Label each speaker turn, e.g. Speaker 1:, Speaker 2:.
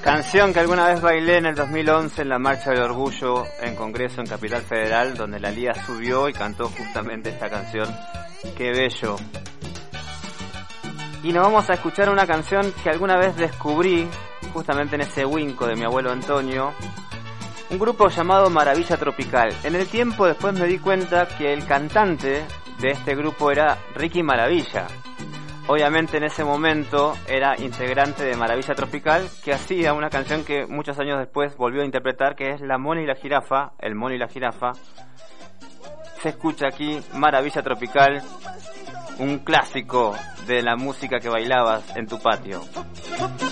Speaker 1: Canción que alguna vez bailé en el 2011 en la Marcha del Orgullo en Congreso en Capital Federal, donde la Lía subió y cantó justamente esta canción. ¡Qué bello! Y nos vamos a escuchar una canción que alguna vez descubrí justamente en ese Winco de mi abuelo Antonio, un grupo llamado Maravilla Tropical. En el tiempo después me di cuenta que el cantante de este grupo era Ricky Maravilla. Obviamente en ese momento era integrante de Maravilla Tropical, que hacía una canción que muchos años después volvió a interpretar, que es La Mona y la Jirafa, El Mono y la Jirafa. Se escucha aquí Maravilla Tropical, un clásico de la música que bailabas en tu patio.